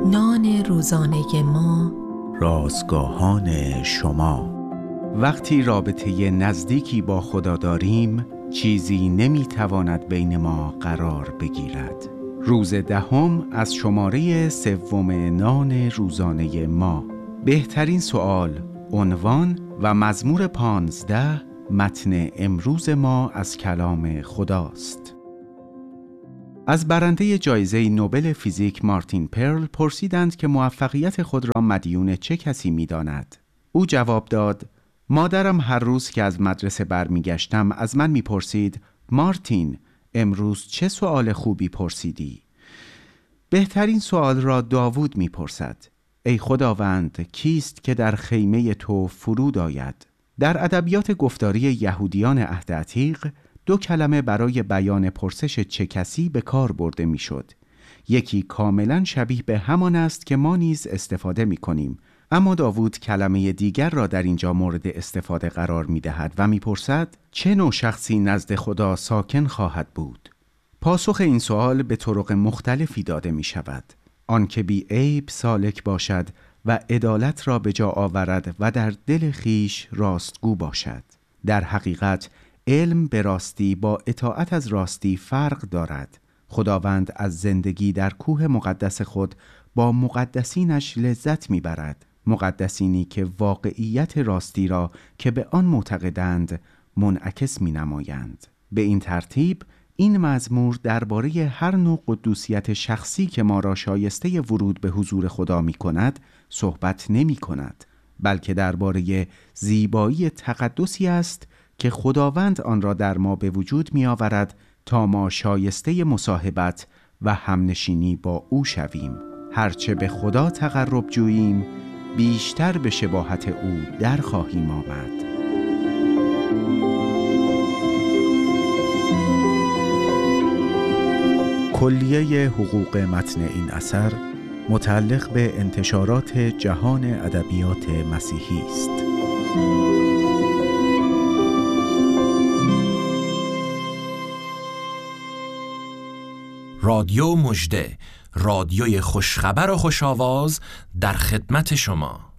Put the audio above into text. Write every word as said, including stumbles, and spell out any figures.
نان روزانه ما، رازگاهان شما. وقتی رابطه نزدیکی با خدا داریم، چیزی نمیتواند بین ما قرار بگیرد. روز دهم از شماره سوم نان روزانه ما. بهترین سوال، عنوان و مزمور پانزده متن امروز ما از کلام خداست. از برنده جایزه نوبل فیزیک مارتین پرل پرسیدند که موفقیت خود را مدیون چه کسی می‌داند؟ او جواب داد: مادرم هر روز که از مدرسه برمیگشتم از من میپرسید: مارتین، امروز چه سوال خوبی پرسیدی؟ بهترین سوال را داوود میپرسد: ای خداوند، کیست که در خیمه تو فرود آید؟ در ادبیات گفتاری یهودیان عهد عتیق دو کلمه برای بیان پرسش چه کسی به کار برده میشد. یکی کاملا شبیه به همان است که ما نیز استفاده می کنیم، اما داوود کلمه دیگر را در اینجا مورد استفاده قرار می دهد و می پرسد: چه نوع شخصی نزد خدا ساکن خواهد بود؟ پاسخ این سوال به طرق مختلفی داده می شود. آن که بی عیب سالک باشد و عدالت را به جا آورد و در دل خیش راستگو باشد. در حقیقت علم به راستی با اطاعت از راستی فرق دارد. خداوند از زندگی در کوه مقدس خود با مقدسینش لذت میبرد، مقدسینی که واقعیت راستی را که به آن معتقدند منعکس می نمایند. به این ترتیب این مزمور درباره هر نوع قدوسیت شخصی که ما را شایسته ورود به حضور خدا می کند صحبت نمی کند، بلکه درباره زیبایی تقدسی است که خداوند آن را در ما به وجود می آورد تا ما شایسته مصاحبت و همنشینی با او شویم. هرچه به خدا تقرب جوییم بیشتر به شباهت او در خواهیم آمد. کلیه حقوق متن این اثر متعلق به انتشارات جهان ادبیات مسیحی است. رادیو مژده، رادیوی خوشخبر و خوش‌آواز در خدمت شما.